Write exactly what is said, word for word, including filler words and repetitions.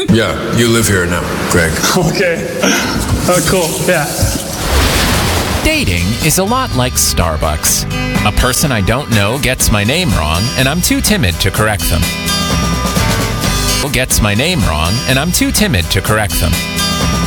Yeah, you live here now, Greg. Okay. Oh, cool. Yeah. Dating is a lot like Starbucks. A person I don't know gets my name wrong, and I'm too timid to correct them. Gets my name wrong, and I'm too timid to correct them.